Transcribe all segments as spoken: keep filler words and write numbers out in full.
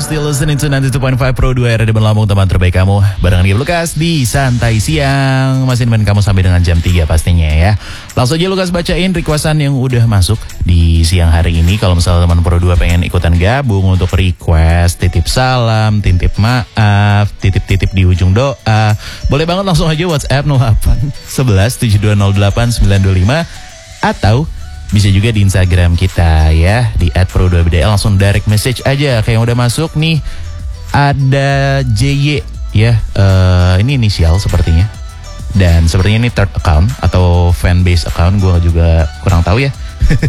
still listening to ninety two point five Pro dua Radio Bandung, teman terbaik kamu. Barengan Gib Lukas di Santai Siang. Masih nemenin kamu sampai dengan jam tiga pastinya ya. Langsung aja Lukas bacain requestan yang udah masuk di siang hari ini. Kalau misalnya teman Pro dua pengen ikutan gabung untuk request, titip salam, titip maaf, titip-titip di ujung doa, boleh banget langsung aja WhatsApp nol delapan satu satu tujuh dua nol delapan sembilan dua lima atau bisa juga di Instagram kita ya, di at pro dua b d l. Langsung direct message aja kayak yang udah masuk nih. Ada J Y ya, uh, ini inisial sepertinya. Dan sepertinya ini third account atau fanbase account, gue juga kurang tahu ya.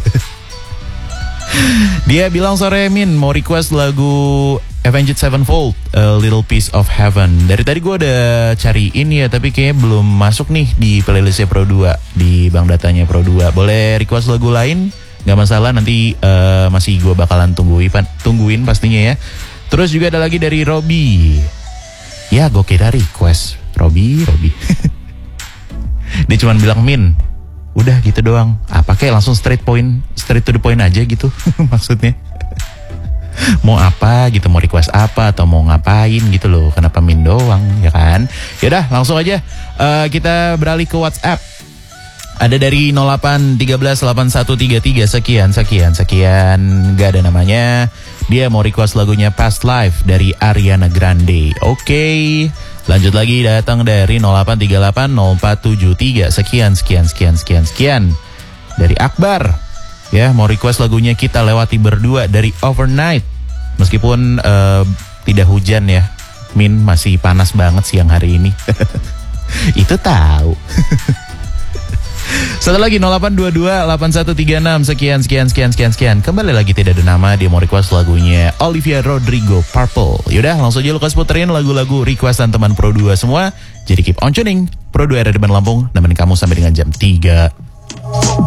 Dia bilang, sore Min, mau request lagu Avenged Sevenfold, A Little Piece of Heaven. Dari tadi gue udah cariin ya, tapi kayaknya belum masuk nih di playlistnya Pro dua, di bank datanya Pro dua. Boleh request lagu lain? Gak masalah, nanti uh, masih gue bakalan tungguin, tungguin pastinya ya. Terus juga ada lagi dari Robby. Ya gue kira request Robby, Robby. Dia cuma bilang, Min, udah gitu doang. Apa kayak langsung straight point, straight to the point aja gitu maksudnya. Mau apa gitu, mau request apa atau mau ngapain gitu loh. Kenapa Min doang ya kan? Yaudah langsung aja uh, kita beralih ke WhatsApp. Ada dari nol delapan tiga belas delapan satu tiga tiga sekian sekian sekian, gak ada namanya. Dia mau request lagunya Past Life dari Ariana Grande. Oke, okay. Lanjut lagi, datang dari nol delapan tiga delapan nol empat tujuh tiga sekian sekian sekian sekian sekian dari Akbar. Ya, mau request lagunya Kita Lewati Berdua dari Overnight. Meskipun uh, tidak hujan ya, Min, masih panas banget siang hari ini. Itu tahu. Satu lagi nol delapan dua dua delapan satu tiga enam sekian sekian sekian sekian sekian. Kembali lagi tidak ada nama, dia mau request lagunya Olivia Rodrigo, Purple. Yaudah langsung aja Lukas puterin lagu-lagu requestan teman Pro dua semua. Jadi keep on tuning Pro dua Radio Bandung Lampung, nemenin kamu sampai dengan jam tiga.